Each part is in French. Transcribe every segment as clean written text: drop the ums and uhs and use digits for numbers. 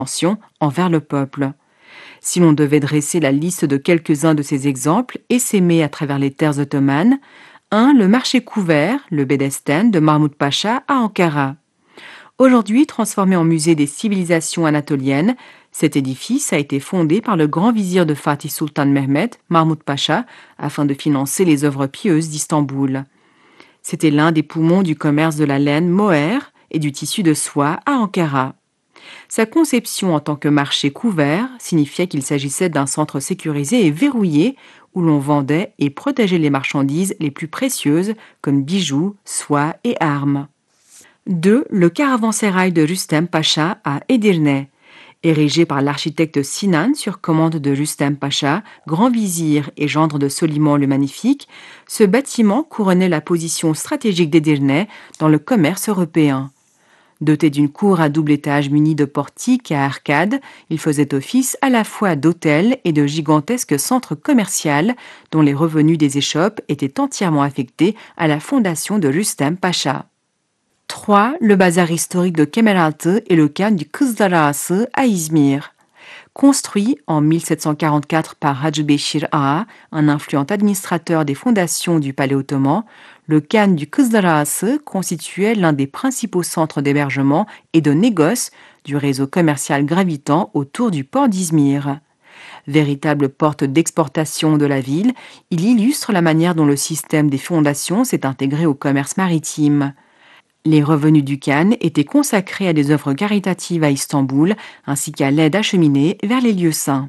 envers le peuple. Si l'on devait dresser la liste de quelques-uns de ces exemples essaimés à travers les terres ottomanes, 1. Le marché couvert, le Bedesten de Mahmoud Pacha à Ankara. Aujourd'hui transformé en musée des civilisations anatoliennes, cet édifice a été fondé par le grand vizir de Fatih Sultan Mehmet, Mahmoud Pacha, afin de financer les œuvres pieuses d'Istanbul. C'était l'un des poumons du commerce de la laine mohair et du tissu de soie à Ankara. Sa conception en tant que marché couvert signifiait qu'il s'agissait d'un centre sécurisé et verrouillé où l'on vendait et protégeait les marchandises les plus précieuses comme bijoux, soie et armes. 2. Le caravansérail de Rüstem Pacha à Edirne. Érigé par l'architecte Sinan sur commande de Rüstem Pacha, grand vizir et gendre de Soliman le Magnifique, ce bâtiment couronnait la position stratégique d'Edirne dans le commerce européen. Doté d'une cour à double étage munie de portiques et à arcades, il faisait office à la fois d'hôtel et de gigantesque centre commercial dont les revenus des échoppes étaient entièrement affectés à la fondation de Rüstem Pacha. 3. Le bazar historique de Kemeraltı et le khan du Kızlarası à Izmir. Construit en 1744 par Hacı Beşir Ağa, un influent administrateur des fondations du palais ottoman, le khan du Kızlarası constituait l'un des principaux centres d'hébergement et de négoce du réseau commercial gravitant autour du port d'Izmir. Véritable porte d'exportation de la ville, il illustre la manière dont le système des fondations s'est intégré au commerce maritime. Les revenus du khan étaient consacrés à des œuvres caritatives à Istanbul ainsi qu'à l'aide acheminée vers les lieux saints.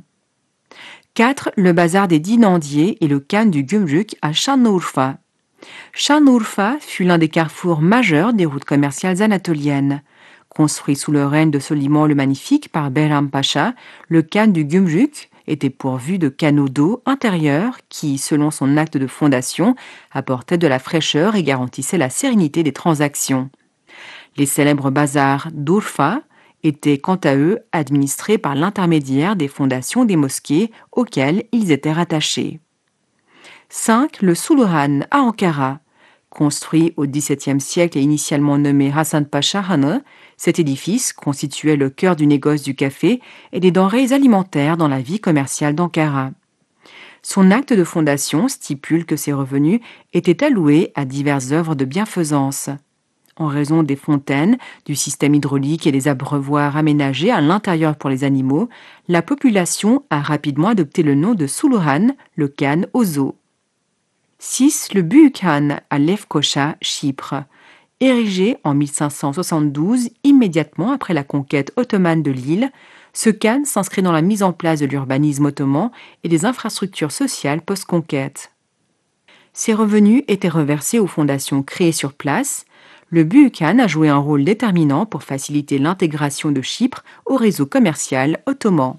4. Le bazar des dinandiers et le khan du Gümrük à Şanlıurfa. Şanlıurfa fut l'un des carrefours majeurs des routes commerciales anatoliennes. Construit sous le règne de Soliman le Magnifique par Behram Pacha, le khan du Gümrük était pourvu de canaux d'eau intérieurs qui, selon son acte de fondation, apportaient de la fraîcheur et garantissaient la sérénité des transactions. Les célèbres bazars d'Urfa étaient quant à eux administrés par l'intermédiaire des fondations des mosquées auxquelles ils étaient rattachés. 5. Le Suluhan à Ankara. Construit au XVIIe siècle et initialement nommé Hasan Pacha Hanı, cet édifice constituait le cœur du négoce du café et des denrées alimentaires dans la vie commerciale d'Ankara. Son acte de fondation stipule que ses revenus étaient alloués à diverses œuvres de bienfaisance. En raison des fontaines, du système hydraulique et des abreuvoirs aménagés à l'intérieur pour les animaux, la population a rapidement adopté le nom de Suluhan, le khan aux eaux. 6. Le Büyük Han à Lefkoşa, Chypre. Érigé en 1572, immédiatement après la conquête ottomane de l'île, ce khan s'inscrit dans la mise en place de l'urbanisme ottoman et des infrastructures sociales post-conquête. Ses revenus étaient reversés aux fondations créées sur place. Le Büyük Han a joué un rôle déterminant pour faciliter l'intégration de Chypre au réseau commercial ottoman.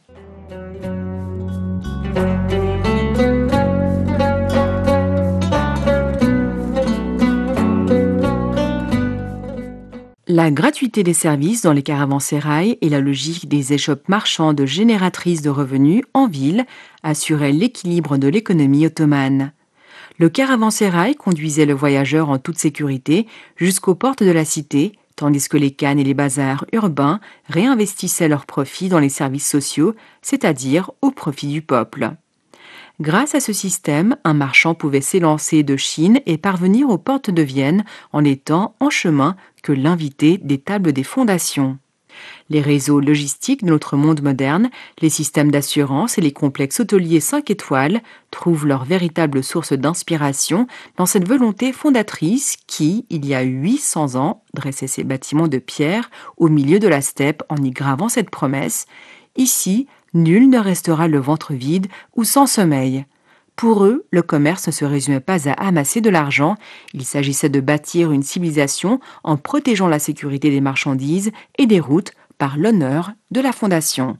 La gratuité des services dans les caravansérails et la logique des échoppes marchandes génératrices de revenus en ville assuraient l'équilibre de l'économie ottomane. Le caravansérail conduisait le voyageur en toute sécurité jusqu'aux portes de la cité, tandis que les khans et les bazars urbains réinvestissaient leurs profits dans les services sociaux, c'est-à-dire au profit du peuple. Grâce à ce système, un marchand pouvait s'élancer de Chine et parvenir aux portes de Vienne en étant en chemin que l'invité des tables des fondations. Les réseaux logistiques de notre monde moderne, les systèmes d'assurance et les complexes hôteliers 5 étoiles trouvent leur véritable source d'inspiration dans cette volonté fondatrice qui, il y a 800 ans, dressait ses bâtiments de pierre au milieu de la steppe en y gravant cette promesse « Ici, nul ne restera le ventre vide ou sans sommeil ». Pour eux, le commerce ne se résumait pas à amasser de l'argent, il s'agissait de bâtir une civilisation en protégeant la sécurité des marchandises et des routes par l'honneur de la fondation.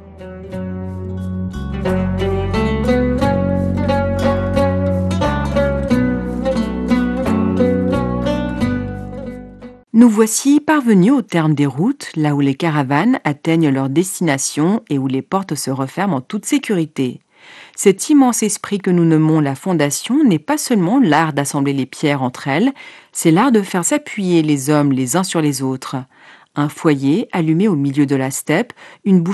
Nous voici parvenus au terme des routes, là où les caravanes atteignent leur destination et où les portes se referment en toute sécurité. Cet immense esprit que nous nommons la fondation n'est pas seulement l'art d'assembler les pierres entre elles, c'est l'art de faire s'appuyer les hommes les uns sur les autres. un foyer allumé au milieu de la steppe, une